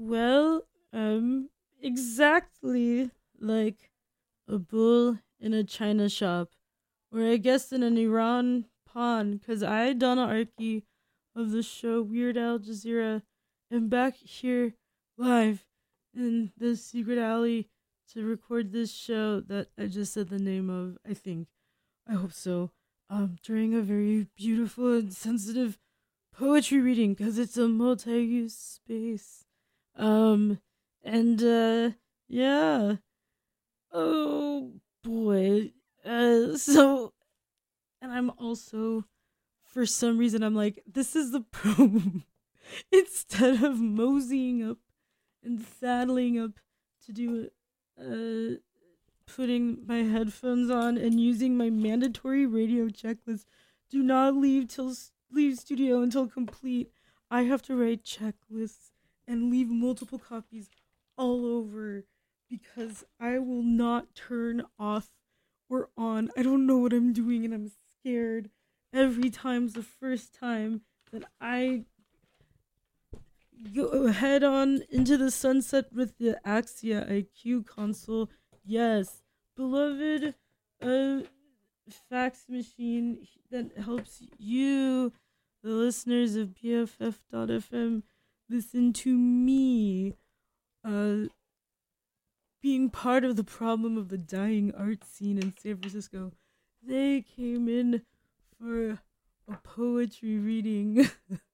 Well, exactly like a bull in a china shop, or I guess in an Iran pawn, because I, Donna Arki of the show Weird Al Jazeera, am back here live in the secret alley to record this show that I just said the name of, I think. I hope so. During a very beautiful and sensitive poetry reading, because it's a multi use space. Um, and yeah. Oh boy. So, and I'm also, for some reason, I'm like, this is the problem. Instead of moseying up and saddling up to do putting my headphones on and using my mandatory radio checklist, do not leave studio until complete. I have to write checklists and leave multiple copies all over because I will not turn off or on. I don't know what I'm doing and I'm scared. Every time's the first time that I go head on into the sunset with the Axia IQ console. Yes, beloved uh, fax machine that helps you, the listeners of BFF.fm, listen to me. Uh, Being part of the problem of the dying art scene in San Francisco, they came in for a poetry reading.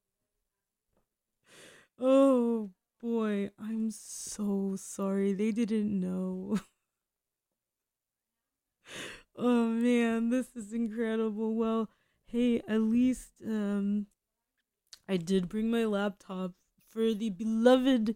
Oh boy, I'm so sorry. They didn't know. Oh man, this is incredible. Well, hey, at least I did bring my laptop for the beloved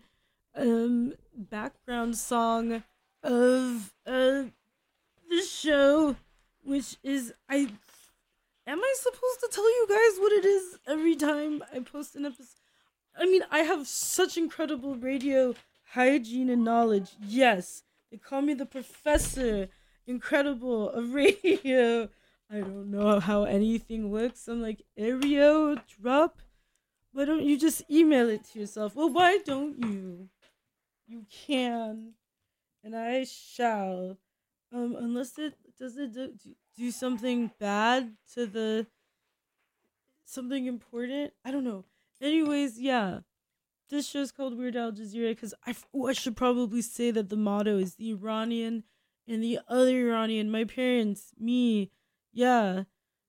background song of the show, which is I am I supposed to tell you guys what it is every time I post an episode? I mean, I have such incredible radio hygiene and knowledge. Yes, they call me the professor, incredible of radio. I don't know how anything works. I'm like, Aereo, drop. Why don't you just email it to yourself? Well, why don't you? You can, and I shall. Unless it does it do something bad to the something important. I don't know. Anyways, yeah, this show's called Weird Al Jazeera because I should probably say that the motto is the Iranian and the other Iranian, my parents, me. Yeah.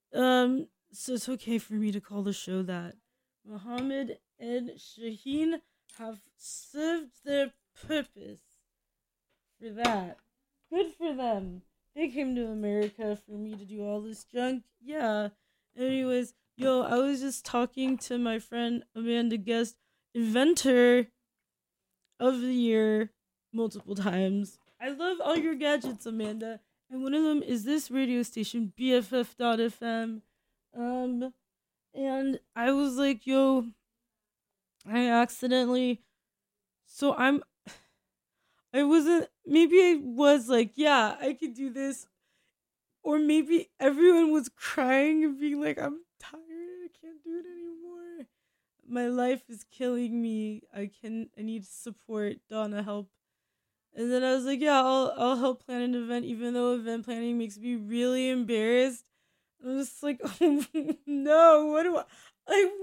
So it's okay for me to call the show that. Mohammed and Shaheen have served their purpose for that. Good for them. They came to America for me to do all this junk. Yeah. Anyways, yo, I was just talking to my friend Amanda Guest, inventor of the year, multiple times. I love all your gadgets, Amanda. And one of them is this radio station, BFF.fm. Um, and I was like, yo, I accidentally. So I wasn't. Maybe I was like, yeah, I could do this. Or maybe everyone was crying and being like, I'm tired. I can't do it anymore. My life is killing me. I need support. Donna, help. And then I was like, yeah, I'll help plan an event, even though event planning makes me really embarrassed. I'm just like, oh no, what do I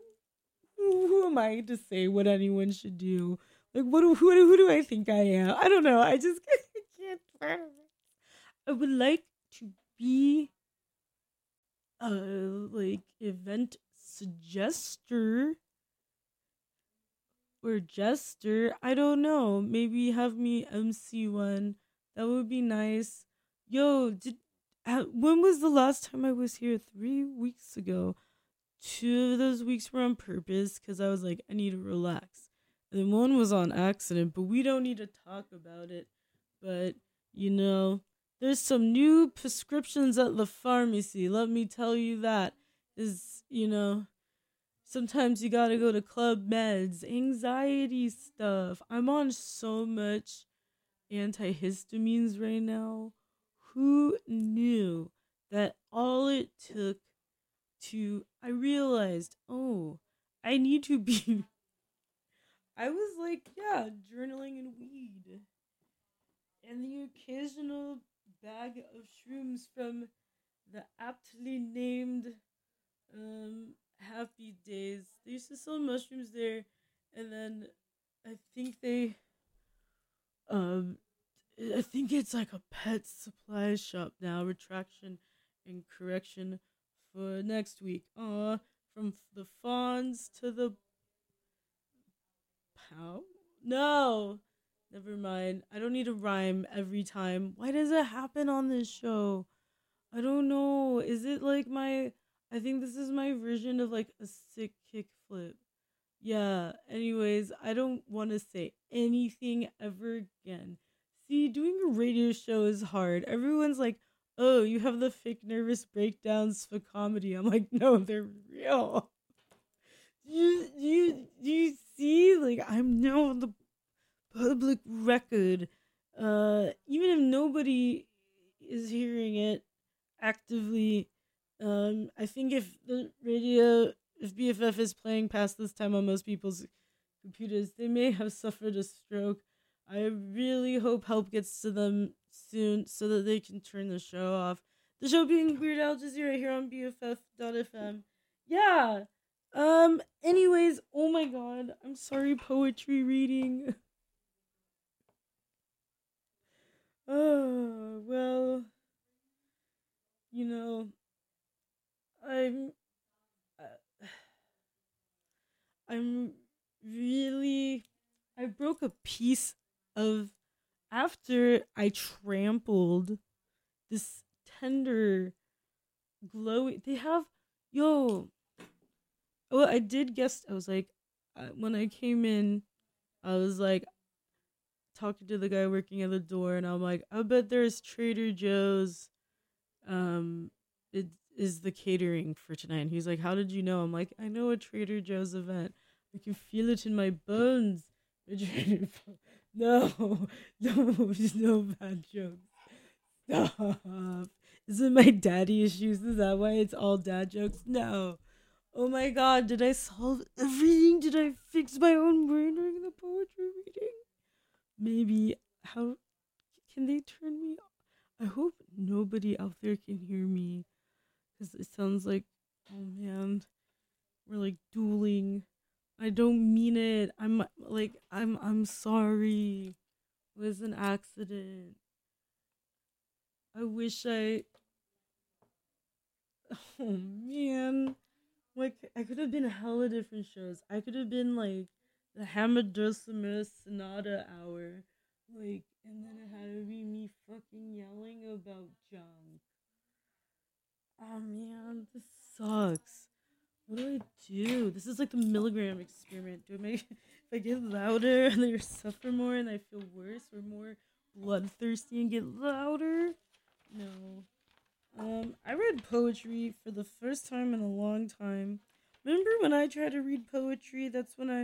who am I to say what anyone should do? Like, who do I think I am? I don't know. I just can't plan it. I would like to be a like event suggester or jester. I don't know. Maybe have me MC one. That would be nice. Yo, when was the last time I was here? 3 weeks ago. 2 of those weeks were on purpose because I was like, I need to relax. And then one was on accident, but we don't need to talk about it. But, you know, there's some new prescriptions at the pharmacy. Let me tell you that. Is, sometimes you gotta go to Club Meds, anxiety stuff. I'm on so much antihistamines right now. Who knew that all it took I realized, oh, I need to be I was like, yeah, journaling and weed. And the occasional bag of shrooms from the aptly named Happy Days. They used to sell mushrooms there, and then I think they um I think it's like a pet supply shop now. Retraction and correction for next week. From the fawns to the pow. No, never mind. I don't need a rhyme every time. Why does it happen on this show? I don't know. Is it like my? I think this is my version of like a sick kickflip. Yeah. Anyways, I don't want to say anything ever again. See, doing a radio show is hard. Everyone's like, "Oh, you have the fake nervous breakdowns for comedy." I'm like, "No, they're real." Do you see? Like, I'm now on the public record. Even if nobody is hearing it actively, I think if BFF is playing past this time on most people's computers, they may have suffered a stroke. I really hope help gets to them soon so that they can turn the show off. The show being Weird Al Jazeera here on BFF.fm. Yeah. Anyways, oh my god, I'm sorry, poetry reading. Oh, well, you know, I'm uh, I'm really I broke a piece of after I trampled this tender glowy they have yo well I did guess I was like when I came in I was like talking to the guy working at the door and I'm like I bet there's Trader Joe's it is the catering for tonight. And he's like, how did you know? I'm like, I know a Trader Joe's event. I can feel it in my bones. No, no, no bad jokes. Stop. Is it my daddy issues? Is that why it's all dad jokes? No. Oh my god, did I solve everything? Did I fix my own brain during the poetry reading? Maybe. How can they turn me off? I hope nobody out there can hear me because it sounds like, oh man, we're like dueling. I don't mean it. I'm sorry. It was an accident. I wish I. Oh man, like I could have been hella different shows. I could have been like the Hamadosamura Sonata hour, like, and then it had to be me fucking yelling about junk. Oh man, this sucks. What do I do? This is like the milligram experiment. Do I make if I get louder and they suffer more and I feel worse or more bloodthirsty and get louder? No. I read poetry for the first time in a long time. Remember when I tried to read poetry? That's when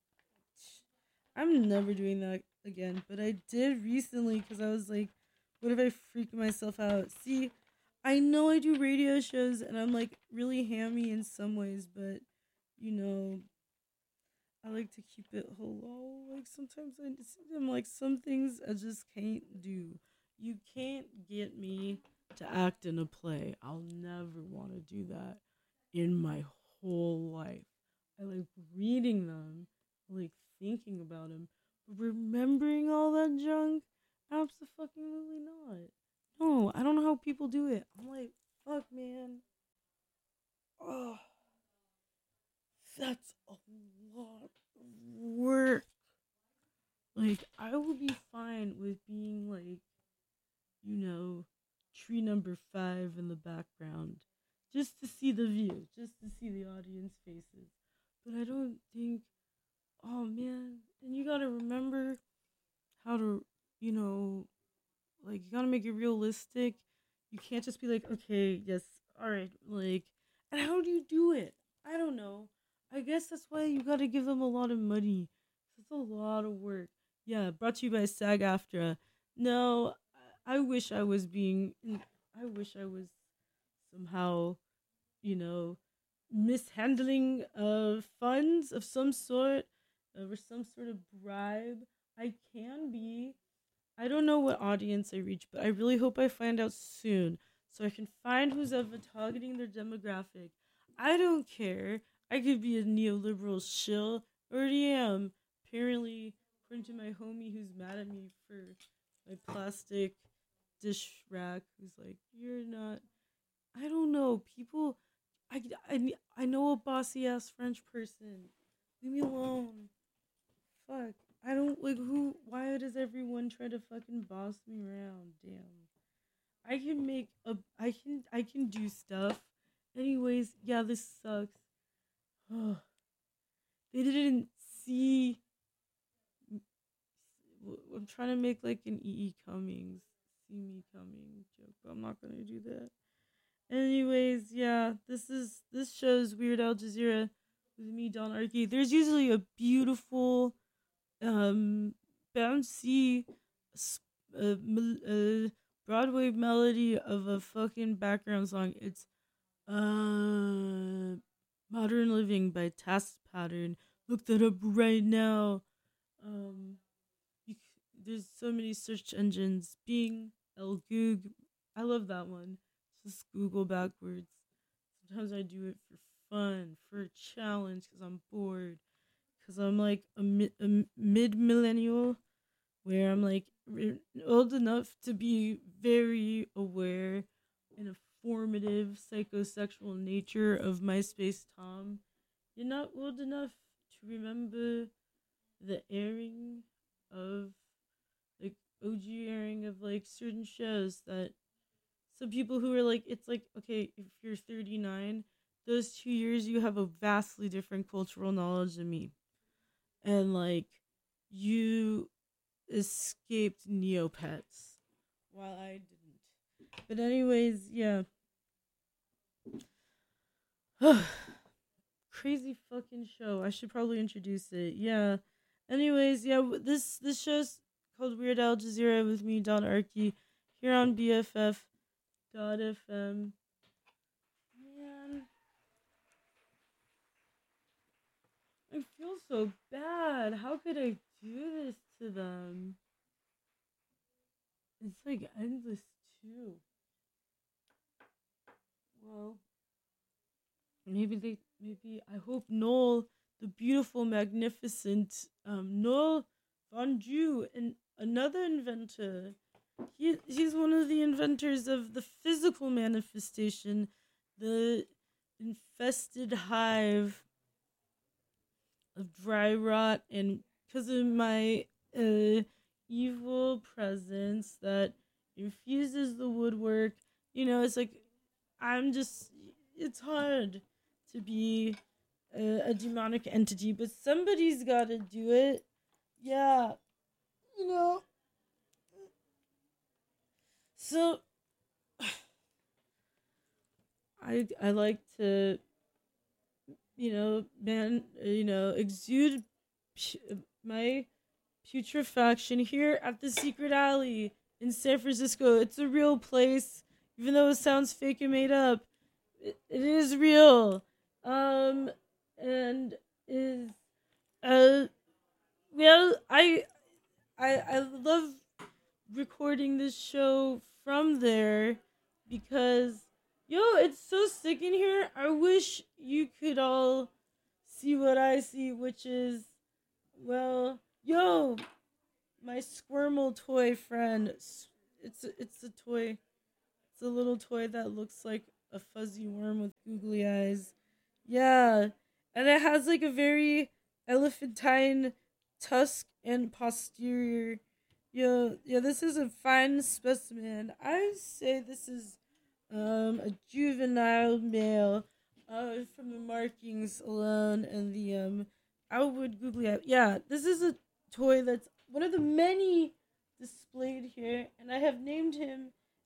I'm never doing that again. But I did recently because I was like, what if I freak myself out? See, I know I do radio shows and I'm like really hammy in some ways, but you know, I like to keep it hello. Like sometimes I'm like some things I just can't do. You can't get me to act in a play. I'll never want to do that in my whole life. I like reading them, I like thinking about them, but remembering all that junk, absolutely not. No, I don't know how people do it. I'm like, fuck, man. Oh, that's a lot of work. Like, I would be fine with being like, you know, tree number 5 in the background, just to see the view, just to see the audience faces. But I don't think, oh man, and you gotta remember how to, you know, like you gotta make it realistic. You can't just be like, okay, yes, all right, like, and how do you do it? I don't know. I guess that's why you gotta give them a lot of money. It's a lot of work. Yeah, brought to you by SAG-AFTRA. No, I wish I was being. I wish I was somehow, you know, mishandling funds of some sort. or some sort of bribe. I can be. I don't know what audience I reach, but I really hope I find out soon so I can find who's ever targeting their demographic. I don't care. I could be a neoliberal shill. Already am. Apparently, according to my homie who's mad at me for my plastic dish rack, who's like, you're not. I don't know. People. I know a bossy ass French person. Leave me alone. Fuck. I don't like who. Why does everyone try to fucking boss me around? Damn. I can make a. I can do stuff. Anyways, yeah, this sucks. They didn't see. I'm trying to make like an E.E. Cummings, see me coming joke, but I'm not gonna do that. Anyways, yeah, this show's Weird Al Jazeera with me, Don Arky. There's usually a beautiful, um, bouncy, Broadway melody of a fucking background song. It's Modern Living by Task Pattern. Look that up right now. Um, there's so many search engines. Bing, El Goog. I love that one. Just Google backwards. Sometimes I do it for fun, for a challenge, because I'm bored. Because I'm like a mid millennial where I'm like old enough to be very aware and informative psychosexual nature of MySpace Tom. You're not old enough to remember the airing of like OG airing of like certain shows that some people who are like, it's like, okay, if you're 39, those 2 years you have a vastly different cultural knowledge than me. And like, you escaped Neopets while I didn't. But, anyways, yeah. Crazy fucking show. I should probably introduce it. Yeah. Anyways, yeah, this show's called Weird Al Jazeera with me, Don Arky, here on BFF.FM. Man, I feel so bad. How could I do this to them? It's like endless too. Well, maybe I hope Noel, the beautiful, magnificent Noel Von Jew, and another inventor. He's one of the inventors of the physical manifestation, the infested hive of dry rot, and because of my evil presence that infuses the woodwork, it's like I'm just. It's hard to be a demonic entity, but somebody's got to do it. Yeah, you know. So I like to exude my putrefaction here at the Secret Alley in San Francisco. It's a real place, even though it sounds fake and made up. It is real. And is well, I love recording this show from there because it's so sick in here. I wish you could all see what I see, which is my Squirmel toy friend. It's a toy. It's a little toy that looks like a fuzzy worm with googly eyes. Yeah. And it has like a very elephantine tusk and posterior. Yeah, this is a fine specimen. I say this is a juvenile male from the markings alone and the outward googly eye. Yeah, this is a toy that's one of the many displayed here, and I have named him